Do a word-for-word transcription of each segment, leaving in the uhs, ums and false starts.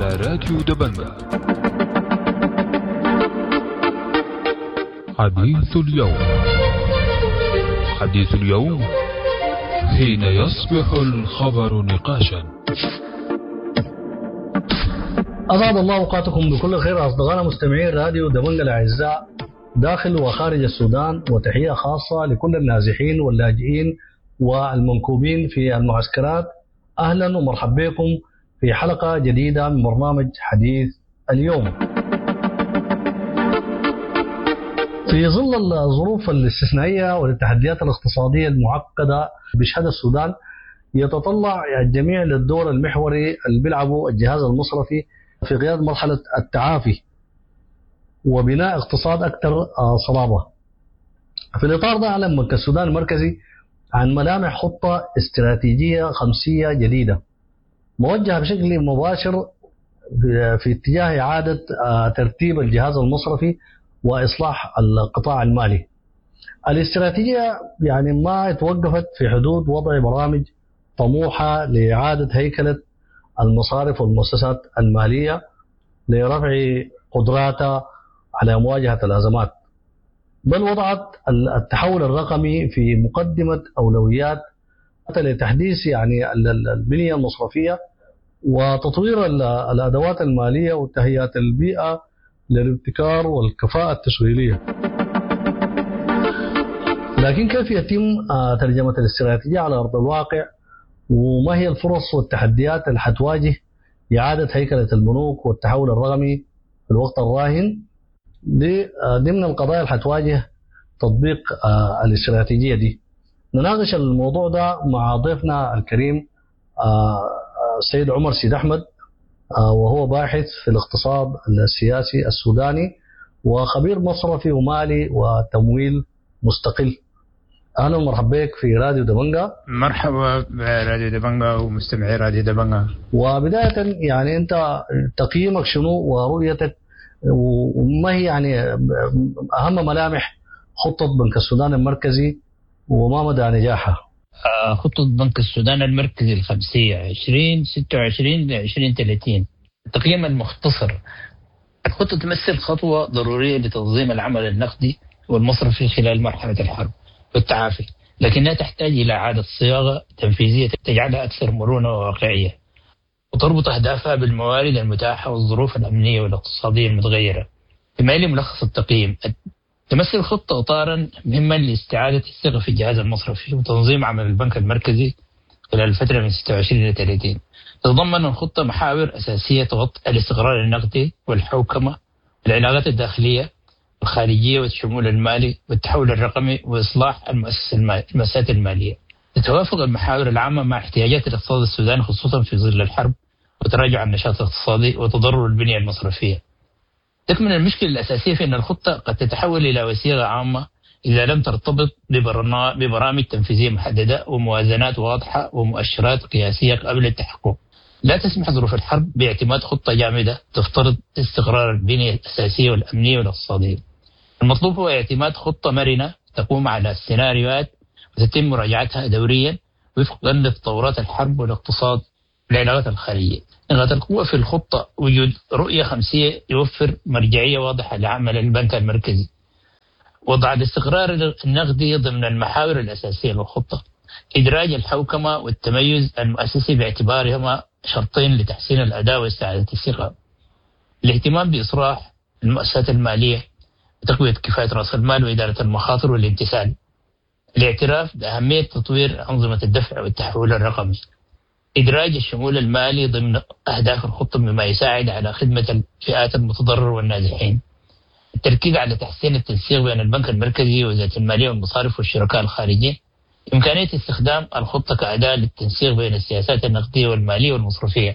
على راديو دبنجة. حديث اليوم. حديث اليوم حين يصبح الخبر نقاشا. أسعد الله أوقاتكم بكل خير أصدقائنا مستمعين راديو دبنجة الأعزاء داخل وخارج السودان، وتحية خاصة لكل النازحين واللاجئين والمنكوبين في المعسكرات. أهلا ومرحبا بكم في حلقة جديدة من برنامج حديث اليوم. في ظل الظروف الاستثنائية والتحديات الاقتصادية المعقدة بشهد السودان، يتطلع الجميع للدور المحوري اللي بيلعبه الجهاز المصرفي في قيادة مرحلة التعافي وبناء اقتصاد أكثر صلابة. في الإطار ده أعلن بنك السودان المركزي عن ملامح خطة استراتيجية خمسية جديدة موجهة بشكل مباشر في اتجاه إعادة ترتيب الجهاز المصرفي وإصلاح القطاع المالي. الاستراتيجية يعني ما توقفت في حدود وضع برامج طموحة لإعادة هيكلة المصارف والمؤسسات المالية لرفع قدراتها على مواجهة الأزمات، بل وضعت التحول الرقمي في مقدمة أولويات لتحديث يعني البنية المصرفية وتطوير الأدوات المالية وتهيئة البيئة للابتكار والكفاءة التشغيلية. لكن كيف يتم ترجمة الاستراتيجية على أرض الواقع، وما هي الفرص والتحديات اللي حتواجه إعادة هيكلة البنوك والتحول الرقمي في الوقت الراهن؟ دي ضمن القضايا اللي حتواجه تطبيق الاستراتيجية دي. نناقش الموضوع ده مع ضيفنا الكريم السيد عمر سيد أحمد، وهو باحث في الاقتصاد السياسي السوداني وخبير مصرفي ومالي وتمويل مستقل. أهلا ومرحبا بك في راديو دبنجة. مرحبا براديو دبنجة ومستمعي راديو دبنجة. وبداية يعني أنت تقييمك شنو ورؤيتك، وما هي يعني أهم ملامح خطة بنك السودان المركزي وما مدى نجاحها؟ خطة بنك السودان المركزي الخمسية عشرين ستة وعشرين لعشرين ثلاثين. التقييم المختصر: الخطة تمثل خطوة ضرورية لتنظيم العمل النقدي والمصرفي خلال مرحلة الحرب والتعافي، لكنها تحتاج إلى إعادة صياغة تنفيذية تجعلها أكثر مرونة وواقعية، وتربط أهدافها بالموارد المتاحة والظروف الأمنية والاقتصادية المتغيرة. بما يلي ملخص التقييم: تمثل الخطة إطارا مهما لاستعادة الثقة في الجهاز المصرفي وتنظيم عمل البنك المركزي خلال الفترة من ستة وعشرين إلى ثلاثين. تتضمن الخطة محاور أساسية تغطي الاستقرار النقدي والحوكمة، العلاقات الداخلية والخارجية والشمول المالي والتحول الرقمي وإصلاح المؤسسات المالية. تتوافق المحاور العامة مع احتياجات الاقتصاد السوداني خصوصا في ظل الحرب وتراجع النشاط الاقتصادي وتضرر البنية المصرفية. تكمن المشكلة الأساسية في أن الخطة قد تتحول إلى وسيلة عامة إذا لم ترتبط ببرامج تنفيذية محددة وموازنات واضحة ومؤشرات قياسية قبل التحقق. لا تسمح ظروف الحرب باعتماد خطة جامدة تفترض استقرار البنية الأساسية والأمنية والاقتصادية. المطلوب هو اعتماد خطة مرنة تقوم على السيناريوهات وتتم مراجعتها دوريا وفقا لتطورات الحرب والاقتصاد والعلاقات الخارجية. نقاط القوة في الخطة: وجود رؤية خمسية يوفر مرجعية واضحة لعمل البنك المركزي، وضع الاستقرار النقدي ضمن المحاور الأساسية للخطة، إدراج الحوكمة والتميز المؤسسي باعتبارهما شرطين لتحسين الأداء واستعادة الثقة، الاهتمام بإصلاح المؤسسات المالية وتقوية كفاءة رأس المال وإدارة المخاطر والامتثال، الاعتراف بأهمية تطوير أنظمة الدفع والتحول الرقمي، إدراج الشمول المالي ضمن أهداف الخطة مما يساعد على خدمة الفئات المتضررة والنازحين، التركيز على تحسين التنسيق بين البنك المركزي ووزارة المالية والمصارف والشركاء الخارجية، إمكانية استخدام الخطة كأداة للتنسيق بين السياسات النقدية والمالية والمصرفية،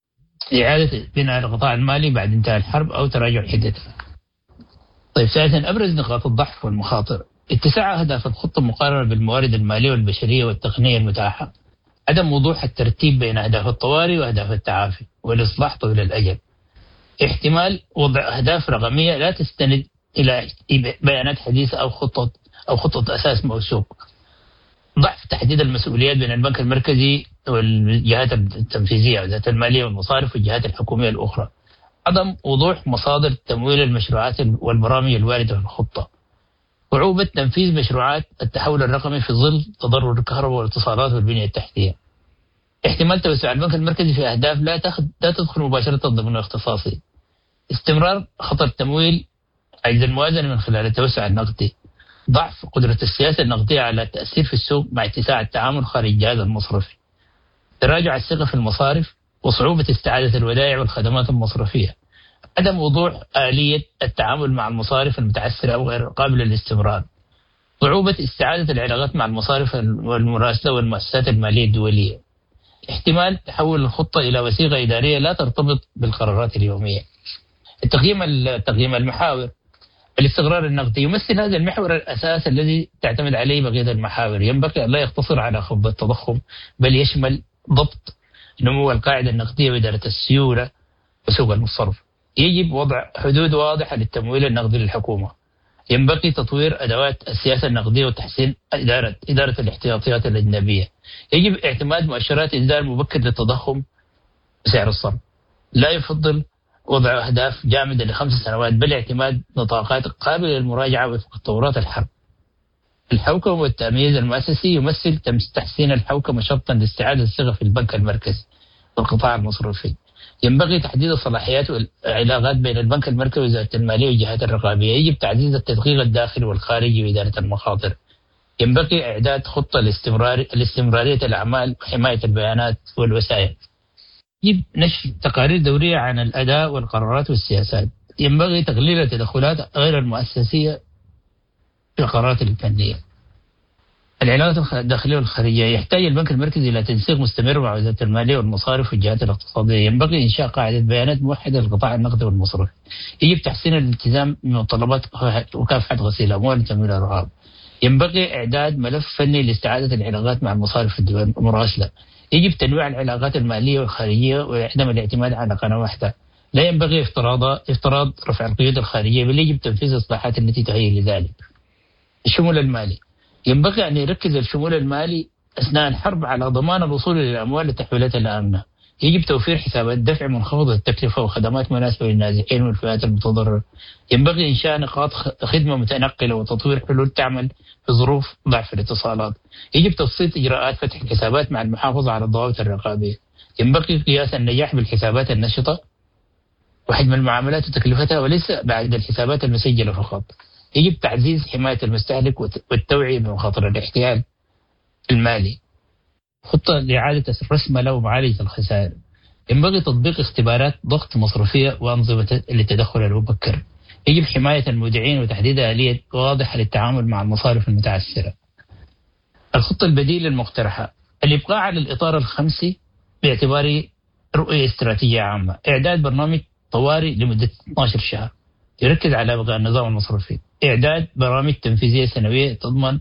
إعادة بناء القطاع المالي بعد انتهاء الحرب أو تراجع حدتها. طيب، ثالثا أبرز نقاط الضعف والمخاطر: اتساع أهداف الخطة مقارنة بالموارد المالية والبشرية والتقنية المتاحة، عدم وضوح الترتيب بين أهداف الطوارئ وأهداف التعافي والإصلاح طويل الأجل، احتمال وضع أهداف رقمية لا تستند إلى بيانات حديثة أو خطة أو خطة أساس موثوق، ضعف تحديد المسؤوليات بين البنك المركزي والجهات التنفيذية ذات المالية والمصارف والجهات الحكومية الأخرى. عدم وضوح مصادر تمويل المشروعات والبرامج الواردة في الخطة. صعوبة تنفيذ مشروعات التحول الرقمي في ظل تضرر الكهرباء والاتصالات والبنية التحتية. احتمال توسع البنك المركزي في أهداف لا تخد... لا تدخل مباشرة ضمن اختصاصي. استمرار خطر تمويل عجز الموازنة من خلال التوسع النقدي. ضعف قدرة السياسة النقدية على التأثير في السوق مع اتساع التعامل خارج الجهاز المصرفي. تراجع الثقة في المصارف وصعوبة استعادة الودائع والخدمات المصرفية. عدم وضوح آلية التعامل مع المصارف المتعثرة أو غير قابلة للاستمرار. صعوبة استعادة العلاقات مع المصارف والمراسلة والمؤسسات المالية الدولية. احتمال تحول الخطة إلى وثيقة إدارية لا ترتبط بالقرارات اليومية. التقييم التقييم المحاور. الاستقرار النقدي يمثل هذا المحور الأساس الذي تعتمد عليه بقية المحاور. ينبغي أن لا يقتصر على خفض التضخم بل يشمل ضبط نمو القاعدة النقدية وإدارة السيولة وسوق الصرف. يجب وضع حدود واضحة للتمويل النقدي للحكومة. ينبغي تطوير أدوات السياسة النقدية وتحسين إدارة إدارة الاحتياطيات الأجنبية. يجب اعتماد مؤشرات إنذار مبكر للتضخم وسعر الصرف. لا يفضل وضع أهداف جامدة لخمس سنوات بل اعتماد نطاقات قابلة للمراجعة وفق تطورات الحرب. الحوكمة والتمييز المؤسسي يمثل تحسين الحوكمة شرطا لاستعادة الثقة في البنك المركزي والقطاع المصرفي. ينبغي تحديد الصلاحيات والعلاقات بين البنك المركزي ووزارة المالية والجهات الرقابية. يجب تعزيز التدقيق الداخلي والخارجي وإدارة المخاطر. ينبغي إعداد خطة لاستمرار لاستمرارية الأعمال وحماية البيانات والوسائل. يجب نشر تقارير دورية عن الأداء والقرارات والسياسات. ينبغي تقليل التدخلات غير المؤسسية في القرارات الفنية. العلاقات الداخلية والخارجية. يحتاج البنك المركزي إلى تنسيق مستمر مع وزارة المالية والمصارف والجهات الاقتصادية. ينبغي إنشاء قاعدة بيانات موحدة للقطاع النقدي والمصرفي. يجب تحسين الالتزام بمتطلبات مكافحة غسيل الأموال وتمويل الإرهاب. ينبغي إعداد ملف فني لاستعادة العلاقات مع المصارف المراسلة. يجب تنويع العلاقات المالية والخارجية وعدم الاعتماد على قناة واحدة. لا ينبغي افتراض افتراض رفع القيود الخارجية بل يجب تنفيذ الإصلاحات التي تهيئ لذلك. الشمول المالي. ينبغي أن يركز الشمول المالي أثناء الحرب على ضمان الوصول للأموال لتحويلاتها الآمنة. يجب توفير حسابات دفع منخفضة التكلفة وخدمات مناسبة للنازحين والفئات المتضررة. ينبغي إنشاء نقاط خدمة متنقلة وتطوير حلول تعمل في ظروف ضعف الاتصالات. يجب تبسيط إجراءات فتح الحسابات مع المحافظة على الضوابط الرقابية. ينبغي قياس النجاح بالحسابات النشطة وحجم المعاملات وتكلفتها وليس بعد الحسابات المسجلة فقط. يجب تعزيز حماية المستهلك والتوعية بمخاطر الاحتيال المالي. خطة لإعادة الرسملة ومعالجة الخسائر. ينبغي تطبيق اختبارات ضغط مصرفية وأنظمة للتدخل المبكر. يجب حماية المودعين وتحديد آلية واضحة للتعامل مع المصارف المتعثرة. الخطة البديلة المقترحة. الإبقاء على الإطار الخمسي باعتباره رؤية استراتيجية عامة. إعداد برنامج طوارئ لمدة اثني عشر شهر يركز على بقاء النظام المصرفي. إعداد برامج تنفيذية سنوية تضمن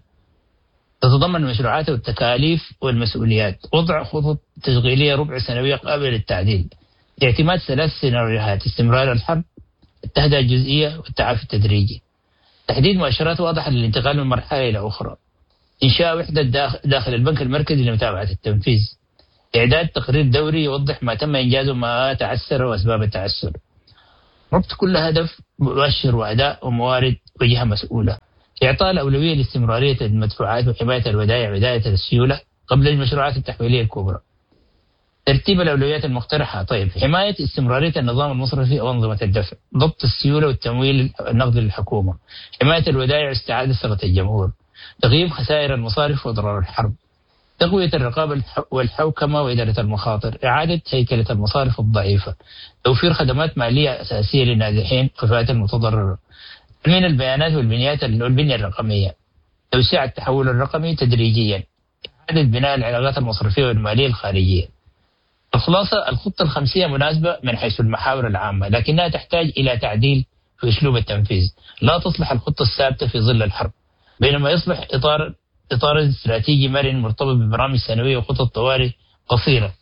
تتضمن المشروعات والتكاليف والمسؤوليات. وضع خطط تشغيلية ربع سنوية قابلة للتعديل. اعتماد ثلاث سيناريوهات: استمرار الحرب، التهدئة الجزئية، والتعافي التدريجي. تحديد مؤشرات واضحة للانتقال من مرحلة إلى أخرى. إنشاء وحدة داخل البنك المركزي لمتابعة التنفيذ. إعداد تقرير دوري يوضح ما تم إنجازه وما تعثر وأسباب التعثر. ربط كل هدف مؤشر وأداء وموارد وجهة مسؤولة. إعطاء الأولوية لاستمرارية المدفوعات وحماية الودائع وإدارة السيولة قبل المشروعات التحويلية الكبرى. ترتيب الأولويات المقترحة. طيب، حماية استمرارية النظام المصرفي وأنظمة الدفع. ضبط السيولة والتمويل النقدي للحكومة. حماية الودائع واستعادة ثقة الجمهور. تغييب خسائر المصارف وأضرار الحرب. تقوية الرقابة والحوكمة وإدارة المخاطر. إعادة هيكلة المصارف الضعيفة. توفير خدمات مالية أساسية للنازحين والفئات المتضررة. تأمين البيانات والبنيات والبنية الرقمية. توسيع التحول الرقمي تدريجيا. إعادة بناء العلاقات المصرفية والمالية الخارجية. الخلاصة: الخطة الخمسية مناسبة من حيث المحاور العامة، لكنها تحتاج إلى تعديل في أسلوب التنفيذ. لا تصلح الخطة الثابتة في ظل الحرب، بينما يصلح إطار إطار استراتيجي مرن مرتبط ببرامج سنوية وخطط طوارئ قصيرة.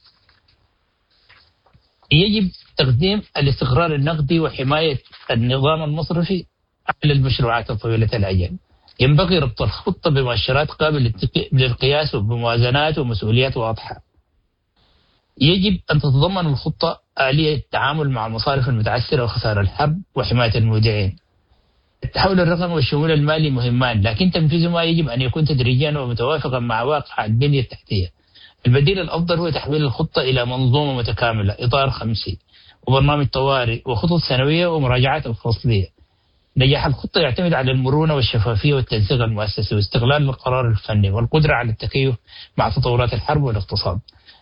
يجب تقديم الاستقرار النقدي وحماية النظام المصرفي على المشروعات الطويلة الأجل. ينبغي ربط الخطة بمؤشرات قابلة للقياس وبموازنات ومسؤوليات واضحة. يجب أن تتضمن الخطة آلية التعامل مع المصارف المتعثرة وخسائر الحرب وحماية المودعين. التحول الرقمي والشمول المالي مهمان، لكن تنفيذهما يجب أن يكون تدريجيا ومتوافقا مع واقع البنية التحتية. البديل الأفضل هو تحويل الخطة إلى منظومة متكاملة، إطار خمسي وبرنامج طوارئ وخطط سنوية ومراجعات فصلية. نجاح الخطة يعتمد على المرونة والشفافية والتنسيق المؤسسي واستغلال القرار الفني والقدرة على التكيف مع تطورات الحرب والاقتصاد.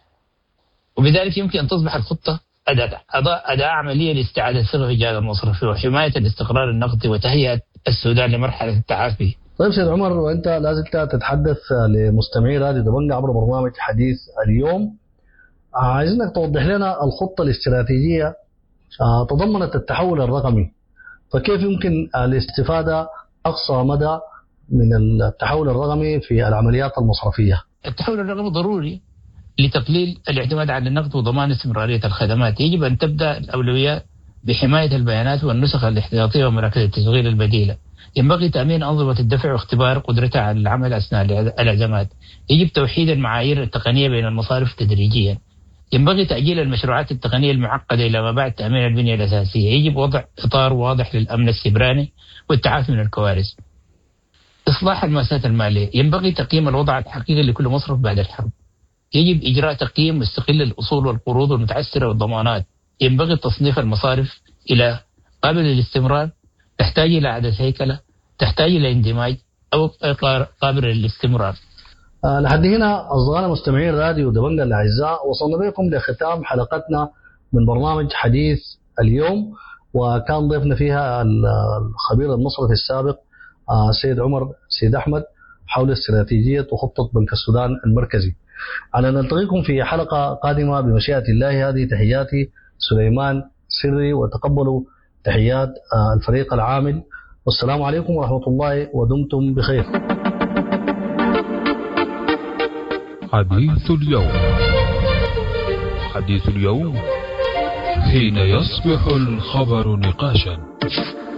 وبذلك يمكن أن تصبح الخطة أداة أداة عملية لاستعادة الثقة في الجهاز المصرفي وحماية الاستقرار النقدي وتهيئة السودان لمرحلة التعافي. طيب سيد عمر، وأنت لازلت تتحدث لمستمعي راديو دبنجة عبر برنامج حديث اليوم، عايزينك توضح لنا الخطة الاستراتيجية تضمنت التحول الرقمي، فكيف يمكن الاستفادة أقصى مدى من التحول الرقمي في العمليات المصرفية؟ التحول الرقمي ضروري لتقليل الاعتماد على النقد وضمان استمرارية الخدمات. يجب أن تبدأ الأولويات بحماية البيانات والنسخ الاحتياطية ومراكز التشغيل البديلة. ينبغي تأمين أنظمة الدفع واختبار قدرتها على العمل أثناء الأزمات. يجب توحيد المعايير التقنية بين المصارف تدريجيا. ينبغي تأجيل المشروعات التقنية المعقدة إلى ما بعد تأمين البنية الأساسية. يجب وضع إطار واضح للأمن السيبراني والتعافي من الكوارث. إصلاح المؤسسات المالية. ينبغي تقييم الوضع الحقيقي لكل مصرف بعد الحرب. يجب إجراء تقييم مستقل للأصول والقروض المتعثرة والضمانات. ينبغي تصنيف المصارف إلى قابل للاستمرار، تحتاج إلى إعادة هيكلة، تحتاج إلى اندماج، أو قابل للاستمرار. آه لحد هنا أصدقائنا مستمعين راديو دبنجة الأعزاء، وصلنا بكم لختام حلقتنا من برنامج حديث اليوم، وكان ضيفنا فيها الخبير المصرفي السابق آه سيد عمر سيد أحمد حول استراتيجية وخطة بنك السودان المركزي. على نلتقيكم في حلقة قادمة بمشيئة الله. هذه تحياتي سليمان سري، وتقبلوا تحيات الفريق العامل، والسلام عليكم ورحمة الله، ودمتم بخير. حديث اليوم. حديث اليوم حين يصبح الخبر نقاشا.